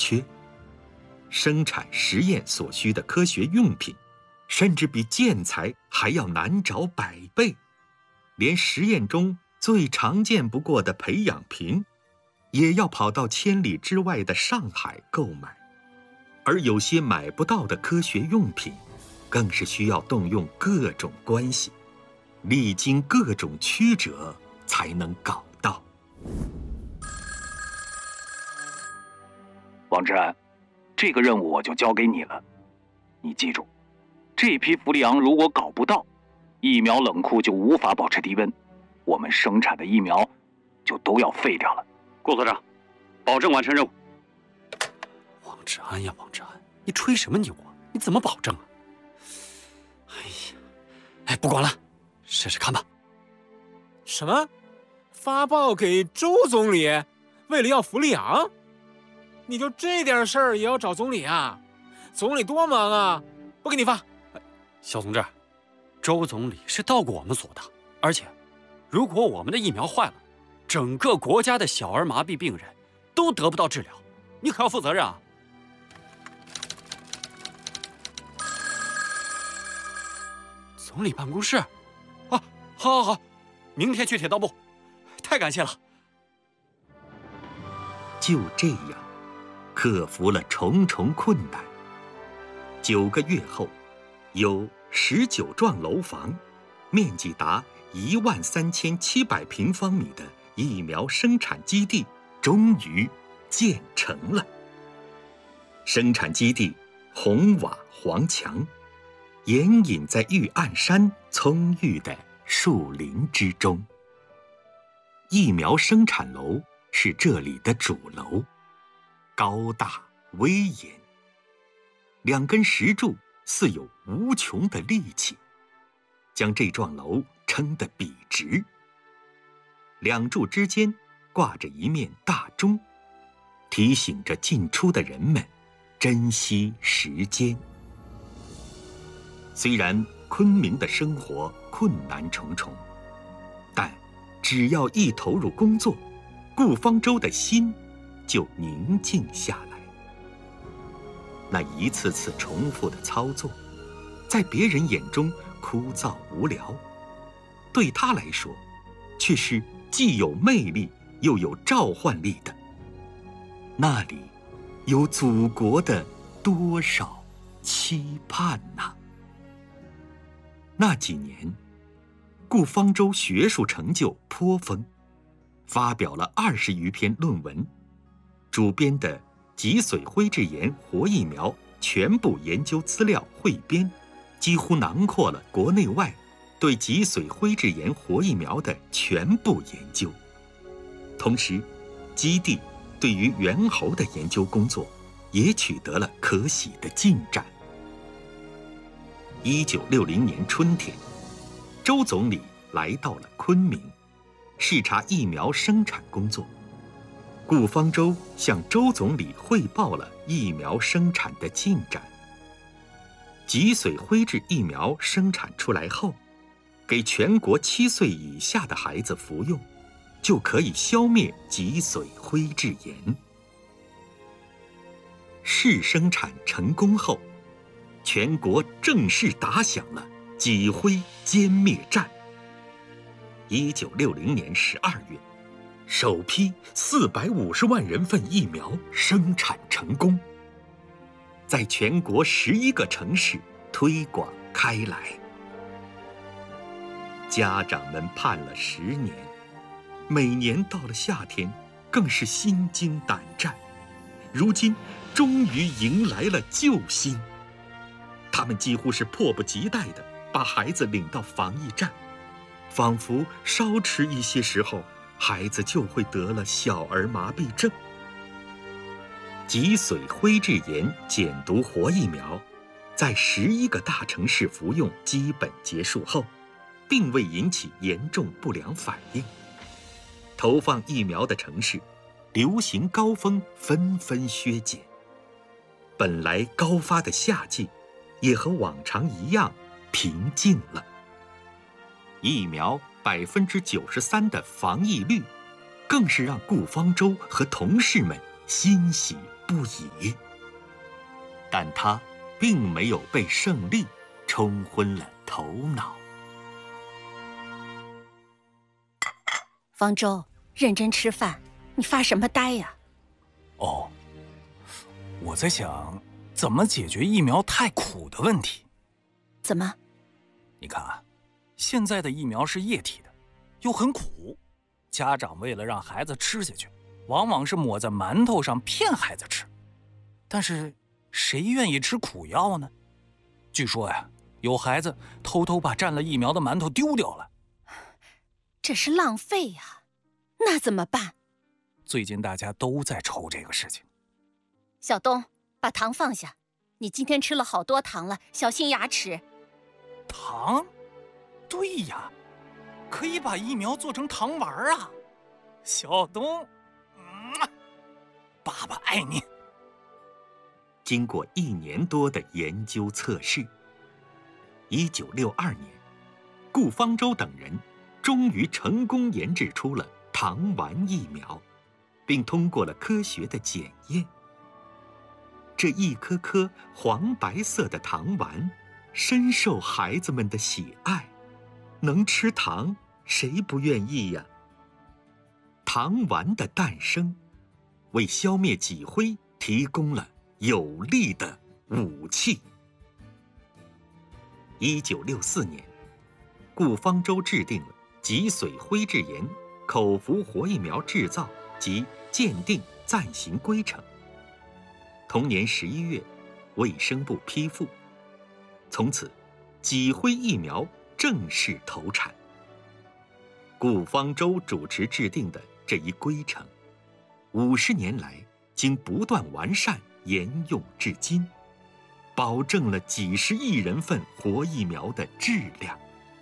缺，生产实验所需的科学用品，甚至比建材还要难找100倍。连实验中最常见不过的培养瓶，也要跑到千里之外的上海购买。而有些买不到的科学用品，更是需要动用各种关系，历经各种曲折才能搞到。 王志安，这个任务我就交给你了。你记住，这批氟利昂如果搞不到，疫苗冷库就无法保持低温，我们生产的疫苗就都要废掉了。 顾所长，保证完成任务。 王志安呀，王志安，你吹什么牛啊？你怎么保证啊？哎呀，哎，不管了，试试看吧。 什么？发报给周总理，为了要氟利昂？你就这点事儿也要找总理啊？总理多忙啊，不给你发。 肖同志，周总理是到过我们所的，而且，如果我们的疫苗坏了，整个国家的小儿麻痹病人都得不到治疗，你可要负责任啊！总理办公室，啊，好，明天去铁道部，太感谢了。 就这样，克服了重重困难。9个月后，有19幢楼房，面积达13700平方米的疫苗生产基地终于建成了。生产基地红瓦黄墙，掩隐在玉案山葱郁的树林之中。疫苗生产楼是这里的主楼，高大威严，2根石柱似有无穷的力气，将这幢楼撑得笔直。2柱之间挂着一面大钟，提醒着进出的人们珍惜时间。虽然昆明的生活困难重重，但只要一投入工作，顾方舟的心就宁静下来。那一次次重复的操作，在别人眼中枯燥无聊，对他来说，却是既有魅力又有召唤力的。那里有祖国的多少期盼呐！那几年，顾方舟学术成就颇丰，发表了20余篇论文，主编的脊髓灰质炎活疫苗全部研究资料汇编，几乎囊括了国内外对脊髓灰质炎活疫苗的全部研究。同时，基地对于猿猴的研究工作也取得了可喜的进展。1960年春天，周总理来到了昆明，视察疫苗生产工作。顾方舟向周总理汇报了疫苗生产的进展。脊髓灰质疫苗生产出来后，给全国7岁以下的孩子服用，就可以消灭脊髓灰质炎。试生产成功后，全国正式打响了脊灰歼灭战。1960年12月，首批450万人份疫苗生产成功，在全国11个城市推广开来。家长们盼了10年，每年到了夏天，更是心惊胆战。如今，终于迎来了救星。他们几乎是迫不及待地把孩子领到防疫站，仿佛稍迟一些时候，孩子就会得了小儿麻痹症。脊髓灰质炎减毒活疫苗在11个大城市服用基本结束后，并未引起严重不良反应。投放疫苗的城市，流行高峰纷纷削减。本来高发的夏季，也和往常一样平静了。疫苗93%的防疫率，更是让顾方舟和同事们欣喜不已。但他并没有被胜利冲昏了头脑。 方舟，认真吃饭，你发什么呆呀？ 哦，我在想怎么解决疫苗太苦的问题。 怎么？ 你看啊，现在的疫苗是液体的，又很苦，家长为了让孩子吃下去，往往是抹在馒头上骗孩子吃。但是谁愿意吃苦药呢？据说呀，有孩子偷偷把沾了疫苗的馒头丢掉了。 这是浪费呀，那怎么办？ 最近大家都在愁这个事情。 小东，把糖放下，你今天吃了好多糖了，小心牙齿。 糖？对呀，可以把疫苗做成糖丸啊。小东，爸爸爱你。 经过1年多的研究测试，1962年，顾方舟等人终于成功研制出了糖丸疫苗，并通过了科学的检验。这一颗颗黄白色的糖丸深受孩子们的喜爱，能吃糖，谁不愿意呀？糖丸的诞生，为消灭脊灰提供了有力的武器。1964年，顾方舟制定了脊髓灰质炎口服活疫苗制造及鉴定暂行规程。同年11月，卫生部批复，从此，脊灰疫苗正式投产。顾方舟主持制定的这一规程，50年来经不断完善沿用至今，保证了几十亿人份活疫苗的质量。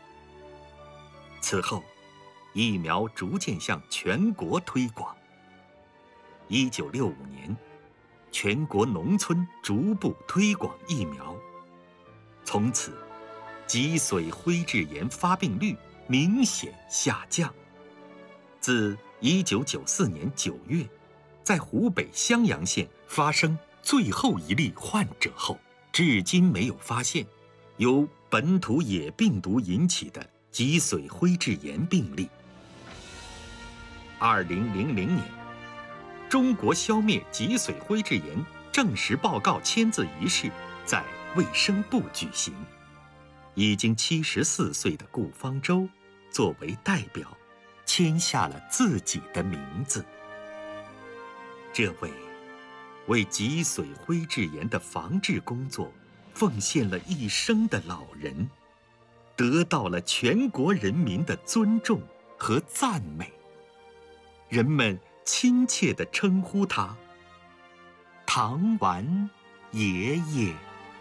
此后，疫苗逐渐向全国推广。1965年，全国农村逐步推广疫苗，从此，脊髓灰质炎发病率明显下降。自1994年9月，在湖北襄阳县发生最后一例患者后，至今没有发现由本土野病毒引起的脊髓灰质炎病例。2000年，中国消灭脊髓灰质炎证实报告签字仪式在卫生部举行。已经74岁的顾方舟作为代表，签下了自己的名字。这位为脊髓灰质炎的防治工作奉献了一生的老人，得到了全国人民的尊重和赞美。人们亲切地称呼他“糖丸爷爷”。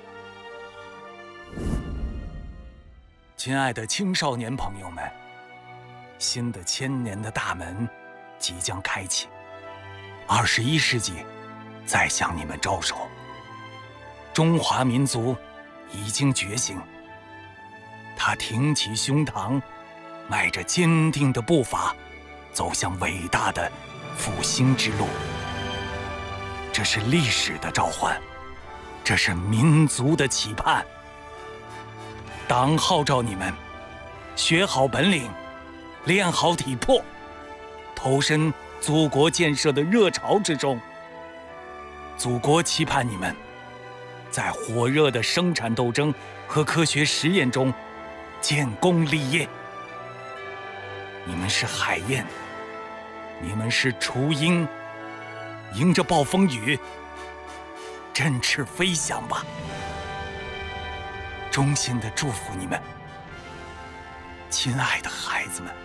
亲爱的青少年朋友们，新的1000年的大门即将开启，21世纪在向你们招手。中华民族已经觉醒，他挺起胸膛，迈着坚定的步伐，走向伟大的复兴之路。这是历史的召唤，这是民族的期盼。党号召你们学好本领，练好体魄，投身祖国建设的热潮之中。祖国期盼你们在火热的生产斗争和科学实验中建功立业。你们是海燕，你们是雏鹰，迎着暴风雨振翅飞翔吧！衷心地祝福你们，亲爱的孩子们。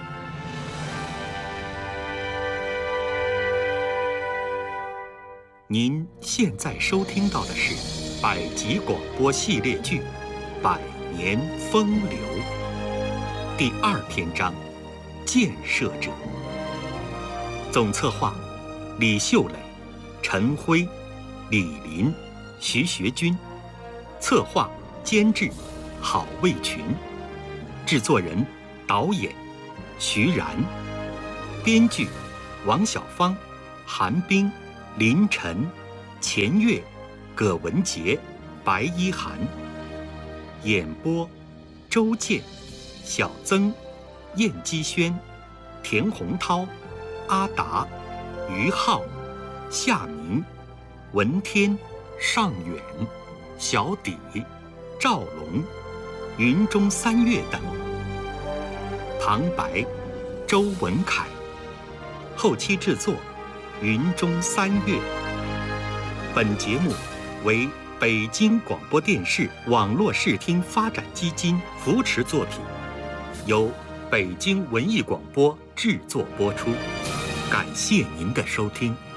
您现在收听到的是百集广播系列剧《百年风流》第2篇章《建设者》。总策划：李秀磊、陈辉、李林、徐学军。策划、监制：郝卫群。制作人、导演：徐然。编剧：王小芳、韩冰、林晨、 钱月、葛文杰、白一涵。演播：周健、小曾、燕姬轩、田洪涛、阿达、于浩、夏明、文天、尚远、小底、赵龙、云中三月等。旁白：周文凯。后期制作：云中三月。本节目为北京广播电视网络视听发展基金扶持作品，由北京文艺广播制作播出。感谢您的收听。